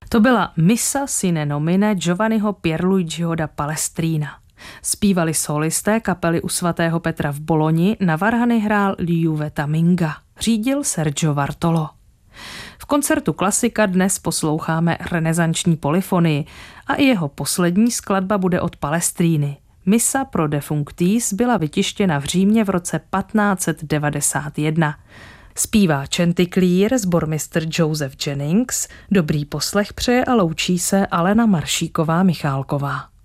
To byla Missa sine nomine Giovanniho Pierluigiho da Palestrina. Zpívali solisté kapely u svatého Petra v Boloni, na varhany hrál Liu Vetaminga. Řídil Sergio Vartolo. V koncertu Klasika dnes posloucháme renesanční polyfonii a i jeho poslední skladba bude od Palestríny. Missa pro defunctis byla vytištěna v Římě v roce 1591. Zpívá Chanticleer, sbormistr Joseph Jennings, dobrý poslech přeje a loučí se Alena Maršíková Michálková.